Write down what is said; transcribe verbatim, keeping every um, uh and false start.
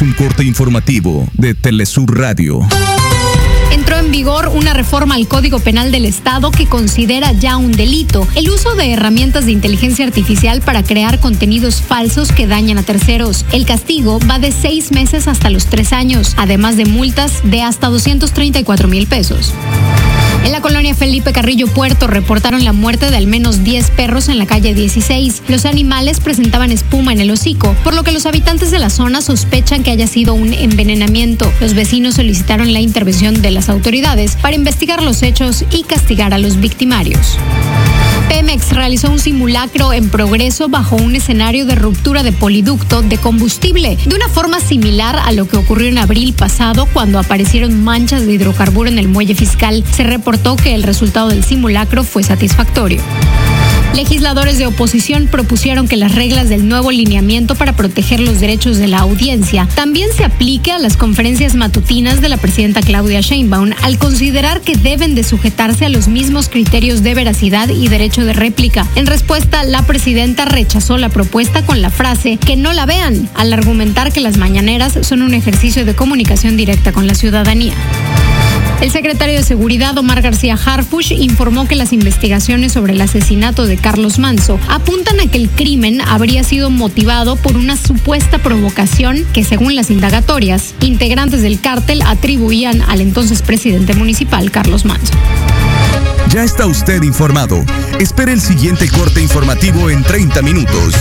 un corte informativo de Telesur Radio. Entró en vigor una reforma al Código Penal del Estado que considera ya un delito el uso de herramientas de inteligencia artificial para crear contenidos falsos que dañan a terceros. El castigo va de seis meses hasta los tres años, además de multas de hasta doscientos treinta y cuatro mil pesos. En la colonia Felipe Carrillo Puerto reportaron la muerte de al menos diez perros en la calle dieciséis. Los animales presentaban espuma en el hocico, por lo que los habitantes de la zona sospechan que haya sido un envenenamiento. Los vecinos solicitaron la intervención de las autoridades para investigar los hechos y castigar a los victimarios. Pemex realizó un simulacro en Progreso bajo un escenario de ruptura de poliducto de combustible, de una forma similar a lo que ocurrió en abril pasado cuando aparecieron manchas de hidrocarburo en el muelle fiscal. Se reportó que el resultado del simulacro fue satisfactorio. Legisladores de oposición propusieron que las reglas del nuevo lineamiento para proteger los derechos de la audiencia también se aplique a las conferencias matutinas de la presidenta Claudia Sheinbaum, al considerar que deben de sujetarse a los mismos criterios de veracidad y derecho de réplica. En respuesta, la presidenta rechazó la propuesta con la frase "que no la vean", al argumentar que las mañaneras son un ejercicio de comunicación directa con la ciudadanía. El secretario de Seguridad, Omar García Harfuch, informó que las investigaciones sobre el asesinato de Carlos Manzo apuntan a que el crimen habría sido motivado por una supuesta provocación que, según las indagatorias, integrantes del cártel atribuían al entonces presidente municipal, Carlos Manzo. Ya está usted informado. Espere el siguiente corte informativo en treinta minutos.